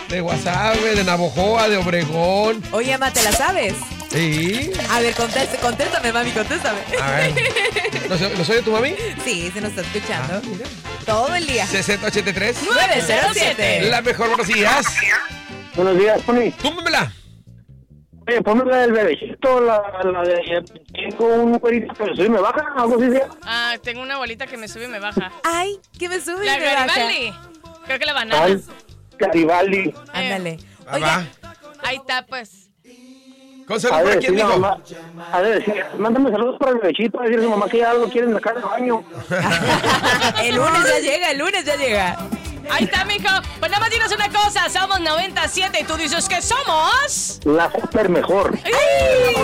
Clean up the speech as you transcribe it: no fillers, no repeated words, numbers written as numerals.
De Guasave, de Navojoa, de Obregón. Oye, Ama, ¿te la sabes? Sí. A ver, contéstame, mami, contéstame. A ver. ¿Lo soy de tu mami? Sí, se nos está escuchando. Todo el día. 6083 907. La mejor, buenos días. Buenos días, Pony. Túmbamela. Oye, ponme la del bebecito, la de... Tengo un cuerito que me sube y me baja, algo así. Tengo una bolita que me sube y me baja. Ay, que me sube La y me baja. Garibaldi. Creo que la banana. Ay, Garibaldi. Ándale. Va. Oiga, Ahí está, pues. ¿Con A salud para ver, quién, sí, mijo? mamá. A ver, sí, mándame saludos para el bebecito, a decir a su mamá que ya lo quieren sacar del baño. el lunes ya llega. Ahí está, mijo. Pues nada más dinos una cosa. Somos 97 y tú dices que somos... La super mejor. ¡Ay!